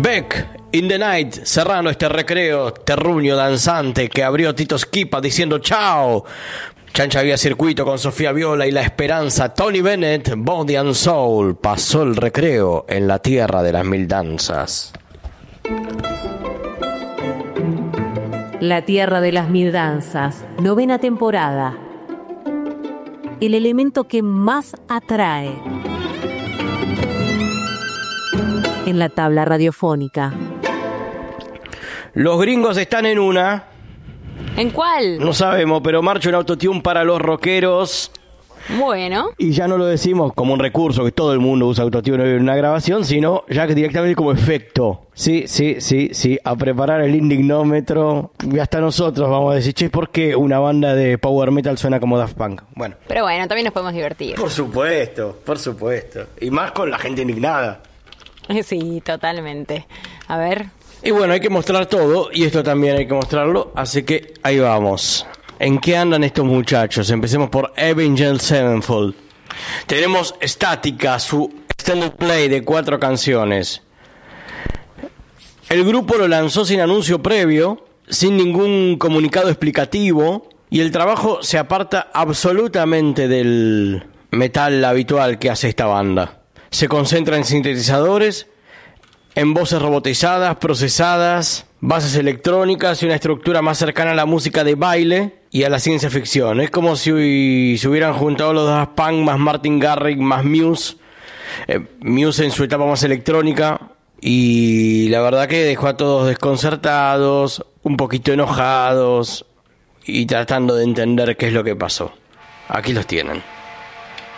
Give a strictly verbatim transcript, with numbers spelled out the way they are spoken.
Beck, In the Night, cerrando este recreo terruño danzante que abrió Tito Schipa diciendo chao. Chancha había circuito con Sofía Viola y La Esperanza. Tony Bennett, Body and Soul, pasó el recreo en la tierra de las mil danzas. La tierra de las mil danzas, novena temporada. El elemento que más atrae en la tabla radiofónica. Los gringos están en una. ¿En cuál? No sabemos, pero marcha un autotune para los rockeros. Bueno. Y ya no lo decimos como un recurso que todo el mundo usa autotune en una grabación, sino ya que directamente como efecto. Sí, sí, sí, sí, a preparar el indignómetro. Y hasta nosotros vamos a decir, che, ¿por qué una banda de power metal suena como Daft Punk? Bueno. Pero bueno, también nos podemos divertir. Por supuesto, por supuesto. Y más con la gente indignada. Sí, totalmente. A ver. Y bueno, hay que mostrar todo, y esto también hay que mostrarlo, así que ahí vamos. ¿En qué andan estos muchachos? Empecemos por Avenged Sevenfold. Tenemos Estática, su extended play de cuatro canciones. El grupo lo lanzó sin anuncio previo, sin ningún comunicado explicativo, y el trabajo se aparta absolutamente del metal habitual que hace esta banda. Se concentra en sintetizadores, en voces robotizadas, procesadas, bases electrónicas y una estructura más cercana a la música de baile y a la ciencia ficción. Es como si se hubieran juntado los Daft Punk más Martin Garrix más Muse. Eh, Muse en su etapa más electrónica. Y la verdad que dejó a todos desconcertados, un poquito enojados y tratando de entender qué es lo que pasó. Aquí los tienen.